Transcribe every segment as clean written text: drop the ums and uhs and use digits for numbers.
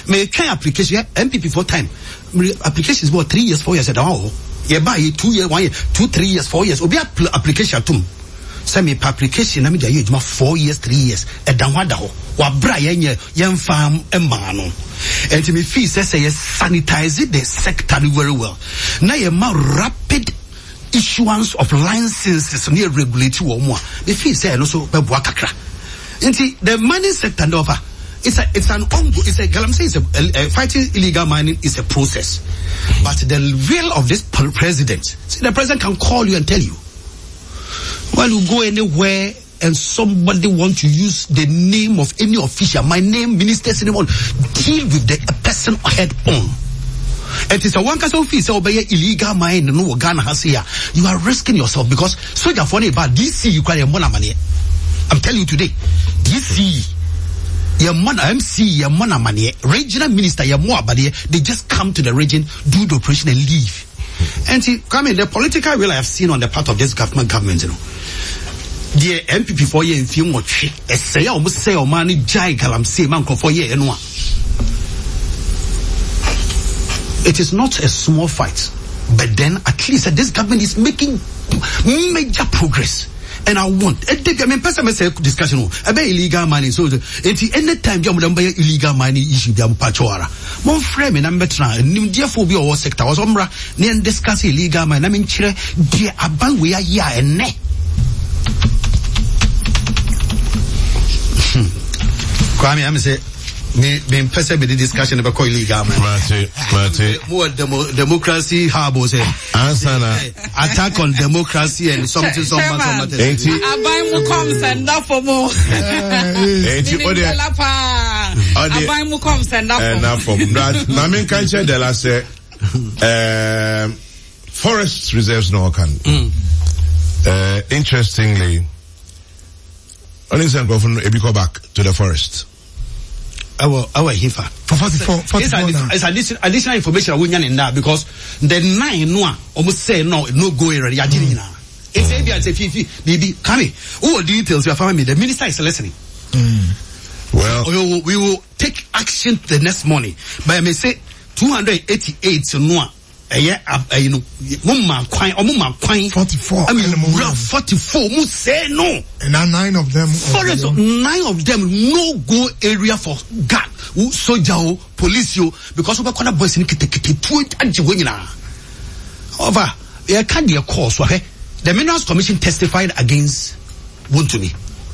me can application MPP for time applications about 3 years 4 years at all you buy 2 years 1 year 2 3 years 4 years obi application tum say me application na me dey age ma 4 years 3 years e dan wada ho wa bra yen farm emma no and me feel say you sanitize the sector very well na you ma rapid issuance of licenses near regulatory wo mo me feel say no so be boa kakra nti the mining sector over it's an ongoing it's a fighting illegal mining is a process but the will of this president see the president can call you and tell you while you go anywhere and somebody want to use the name of any official my name minister's name on deal with the person head on. And it's a one case of fees obey illegal mine no Ghana has here. You are risking yourself because soldier for about DC you carry more money. I'm telling you today, DC your money MC your money regional minister your more but they just come to the region, do the operation and leave. And see, come in the political will I have seen on the part of this government, you know. The MPP for year in few more say almost say or money jai galam say man for year and one. It is not a small fight, but then at least this government is making major progress. And I want I mean person say discussion about illegal mining so any time you am illegal mining issue be am pachora mon frame na metra nim therefore be our sector was omra na discuss illegal mining na me kire de aban we ya ene Kwame am say me person be the discussion about illegal mining more democracy habo say answer na attack on democracy and something abai mu come send up for more abai mu come send up for na me kan che de la say forest reserves no can interestingly only say go from ebiko back to the forest our hifa for 44 it's additional information we yan in that because the 9 no almost say no go area ya didn't na it's a fifi baby come all details your family the minister is listening well we will take action the next morning but I may say 288 no you know mumma kwan 44 I mean 44 mu say no and 9 of them 9 of them no go area for guard soldier police because we corner boys in kete two anje wonyina over e can dey call so the Minerals Commission testified against Wontumi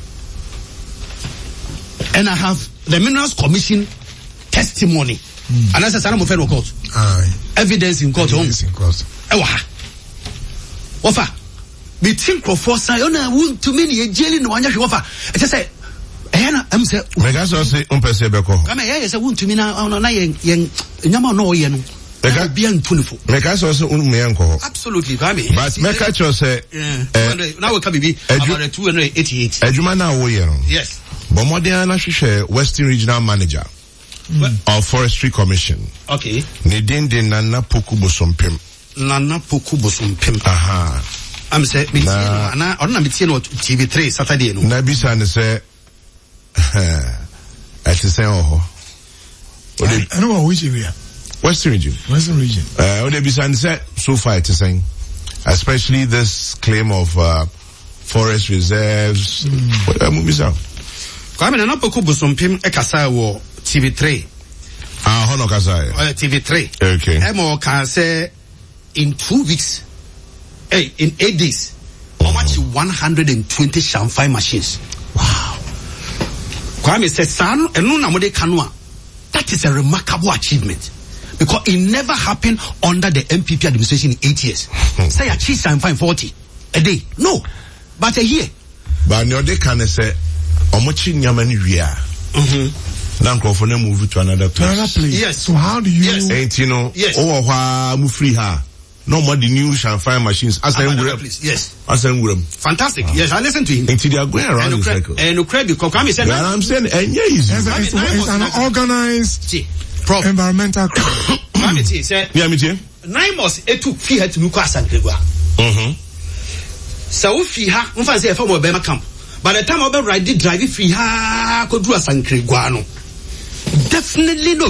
and I have the Minerals Commission testimony and as I said I'm federal court evidence in court ewa ofa me think professor na Wontumi ni jeli no anya hwe ofa e say na am say mega so say person be ko kama say Wontumi na yen nyama no ye no be antunifo mega so say unu me enko absolutely kama but mega cho say now we can be about 288 adwuma na wo ye no yes but modern na hwehwe Western Regional Manager of Forestry Commission. Okay. Nidinde Nana Poku Bosompim. Aha. I'm saying, na on TV3 Saturday no. Na bisa ne say at say oh. I know which area. Western Region. Ode bisa ne say so far it is saying especially this claim of forest reserves. Mubisa. Kwame na Poku Bosompim ekasa wo TV3. Hono Kasai. TV3. Okay. Emo can say in 2 weeks, in 8 days, how much 120 Shamfai machines. Wow. Kwame says, son, and no namode kanwa. That is a remarkable achievement. Because it never happened under the MPP administration in 8 years. Say achieve Shamfai 40 a day. No. But a year. But no they can say, omochi nyamani wia. Now Crawford move to another place. Yes. So how do you? Yes. Ain't you know? Yes. Move free her. No more the new Shamfai machines. Yes. Fantastic. Yes, I listen to him. Until they are going around the circle. And Ukraine, Kwame said. Well, I'm saying, it's an organized environmental crime. Kwame said. Yeah, me too. 9 months. It took 3 to look at Sankregua. So if you have, say a former Bema camp. By the time I ride the drive free, could do a Sankregua. Definitely no.